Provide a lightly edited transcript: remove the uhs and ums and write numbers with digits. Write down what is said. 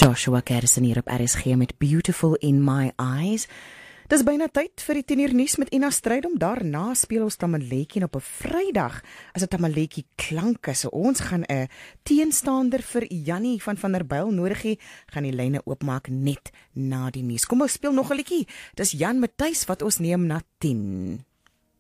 Joshua Kersen hier op RSG met Beautiful in My Eyes. Dis byna tyd vir die 10 uur nuus met Ina Strydom. Daarna speel ons Tamaletjie op 'n Vrydag. As 'n Tamaletjie klanke, so ons gaan 'n teenstander vir Jannie van der Byl nodig hê, gaan die lyne oopmaak net na die nuus. Kom ons speel nog 'n liedjie. Dis Jan Matthys wat ons neem na 10.